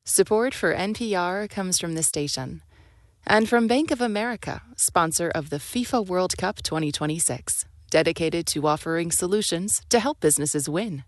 Support for NPR comes from the station and from Bank of America, sponsor of the FIFA World Cup 2026, dedicated to offering solutions to help businesses win.